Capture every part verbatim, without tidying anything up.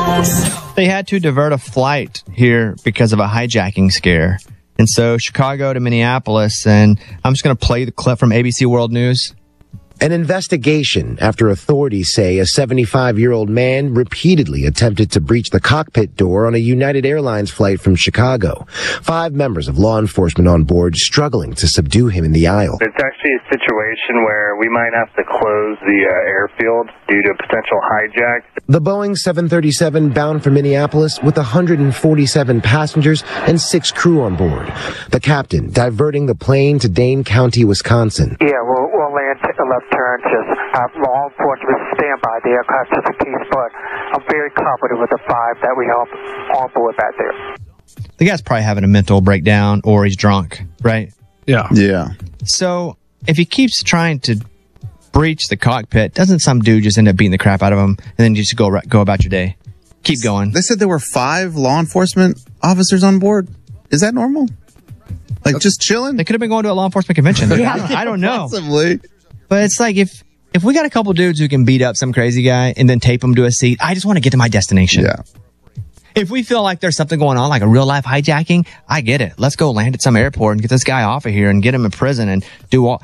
They had to divert a flight here because of a hijacking scare. And so Chicago to Minneapolis, and I'm just going to play the clip from A B C World News. An investigation after authorities say a seventy-five-year-old man repeatedly attempted to breach the cockpit door on a United Airlines flight from Chicago. Five members of law enforcement on board struggling to subdue him in the aisle. It's actually a situation where we might have to close the uh, airfield due to potential hijack. The Boeing seven thirty-seven bound for Minneapolis with one hundred forty-seven passengers and six crew on board. The captain diverting the plane to Dane County, Wisconsin. Yeah, we'll, we'll land, take a left turn, just have law enforcement stand by the aircraft just in case, but I'm very confident with the five that we have on board back there. The guy's probably having a mental breakdown or he's drunk, right? Yeah. Yeah. So if he keeps trying to breach the cockpit, doesn't some dude just end up beating the crap out of him and then you just go go about your day? Keep going. They said there were five law enforcement officers on board. Is that normal? Like just chilling? They could have been going to a law enforcement convention. yeah. I, don't, I don't know. Possibly. But it's like if if we got a couple dudes who can beat up some crazy guy and then tape him to a seat, I just want to get to my destination. Yeah. If we feel like there's something going on, like a real life hijacking, I get it. Let's go land at some airport and get this guy off of here and get him in prison and do all.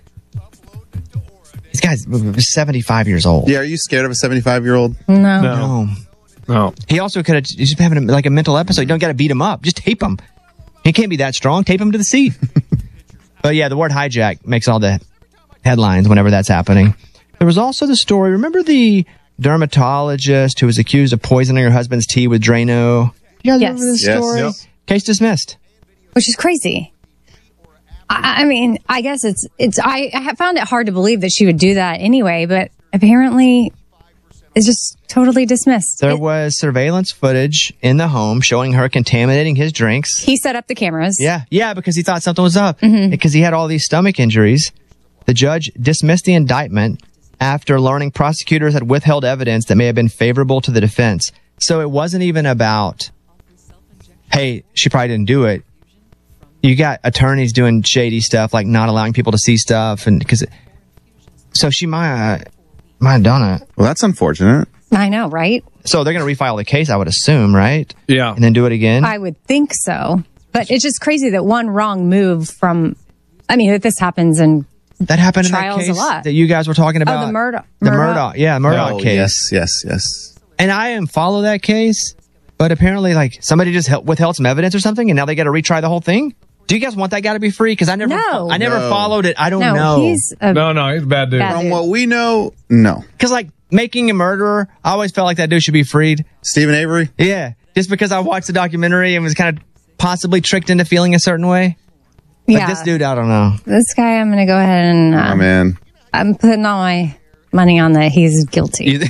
This guy's seventy-five years old. Yeah, are you scared of a seventy-five-year-old? No. No. No. He also could have just having like a mental episode. You don't got to beat him up. Just tape him. He can't be that strong. Tape him to the seat. But yeah, the word hijack makes all the headlines whenever that's happening. There was also the story. Remember the dermatologist who was accused of poisoning her husband's tea with Drano? You guys Yes. remember this Yes. story? Yep. Case dismissed. Which is crazy. I, I mean, I guess it's, it's, I, I have found it hard to believe that she would do that anyway, but apparently it's just totally dismissed. There It- was surveillance footage in the home showing her contaminating his drinks. he set up the cameras. Yeah, yeah, because he thought something was up. Mm-hmm. Because he had all these stomach injuries. The judge dismissed the indictment after learning prosecutors had withheld evidence that may have been favorable to the defense. So it wasn't even about, hey, she probably didn't do it. You got attorneys doing shady stuff, like not allowing people to see stuff, and because so she might uh, might have done it. Well, that's unfortunate. I know, right? So they're going to refile the case, I would assume, right? Yeah. And then do it again. I would think so. But it's just crazy that one wrong move from, I mean, that this happens in That happened in trials that a case lot. that you guys were talking about. Oh, the Murdoch. The Murdoch, yeah, Murdoch Oh, case. yes, yes, yes. And I am follow that case, but apparently, like somebody just held, withheld some evidence or something, and now they got to retry the whole thing. Do you guys want that guy to be free? Because I never, No. I never No. followed it. I don't no, know. he's a No, no, he's a bad dude. Bad- From what we know, no. Because like making a murderer, I always felt like that dude should be freed. Stephen Avery? Yeah, just because I watched the documentary and was kind of possibly tricked into feeling a certain way. But yeah. this dude, I don't know. This guy, I'm going to go ahead and uh, Oh, man. I'm putting all my money on that he's guilty. You-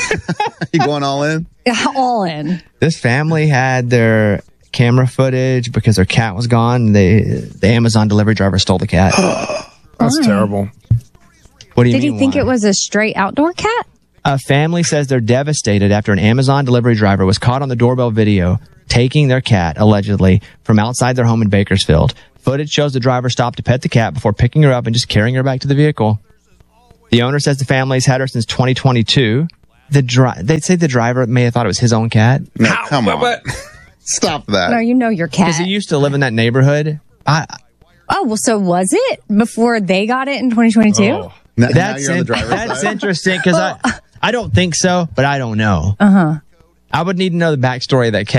You going all in? all in. This family had their camera footage because their cat was gone. They, the Amazon delivery driver stole the cat. That's Why? terrible. What do you Did mean? he think why? it was a stray outdoor cat? A family says they're devastated after an Amazon delivery driver was caught on the doorbell video taking their cat, allegedly, from outside their home in Bakersfield. Footage shows the driver stopped to pet the cat before picking her up and just carrying her back to the vehicle. The owner says the family's had her since twenty twenty-two. The dri- They'd say the driver may have thought it was his own cat No, How? come on. But- Stop that. No, you know your cat. because he used to live in that neighborhood. I, Oh, well, so was it before they got it in twenty twenty-two? Oh. Now, now that's you're on the in- driver's that's side. interesting because I, I don't think so, but I don't know. Uh huh. I would need to know the backstory of that cat.